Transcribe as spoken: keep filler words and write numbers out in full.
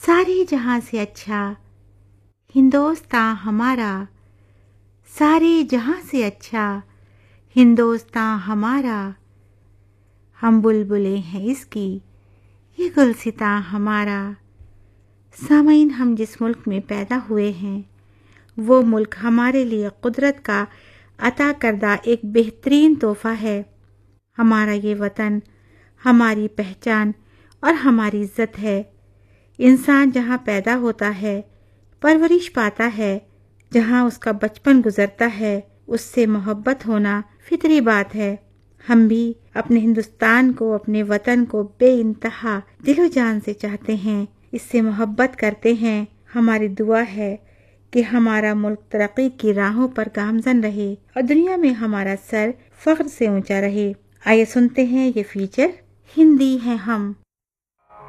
سارے جہاں سے اچھا ہندوستاں ہمارا، سارے جہاں سے اچھا ہندوستاں ہمارا، ہم بلبلیں ہیں اس کی یہ گلستاں ہمارا۔ سامعین، ہم جس ملک میں پیدا ہوئے ہیں وہ ملک ہمارے لیے قدرت کا عطا کردہ ایک بہترین تحفہ ہے۔ ہمارا یہ وطن ہماری پہچان اور ہماری عزت ہے۔ انسان جہاں پیدا ہوتا ہے، پرورش پاتا ہے، جہاں اس کا بچپن گزرتا ہے، اس سے محبت ہونا فطری بات ہے۔ ہم بھی اپنے ہندوستان کو، اپنے وطن کو بے انتہا دل و جان سے چاہتے ہیں، اس سے محبت کرتے ہیں۔ ہماری دعا ہے کہ ہمارا ملک ترقی کی راہوں پر گامزن رہے اور دنیا میں ہمارا سر فخر سے اونچا رہے۔ آئیے سنتے ہیں یہ فیچر، ہندی ہیں ہم۔